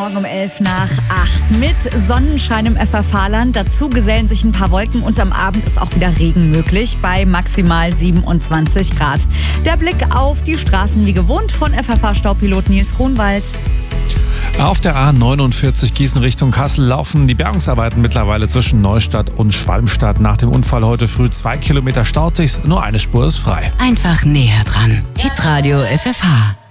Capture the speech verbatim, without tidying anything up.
Morgen um elf nach acht mit Sonnenschein im F F H-Land. Dazu gesellen sich ein paar Wolken und am Abend ist auch wieder Regen möglich bei maximal siebenundzwanzig Grad. Der Blick auf die Straßen wie gewohnt von F F H-Staupilot Nils Grunwald. Auf der A neunundvierzig Gießen Richtung Kassel laufen die Bergungsarbeiten mittlerweile zwischen Neustadt und Schwalmstadt. Nach dem Unfall heute früh zwei Kilometer staut sich's, nur eine Spur ist frei. Einfach näher dran. Hitradio F F H.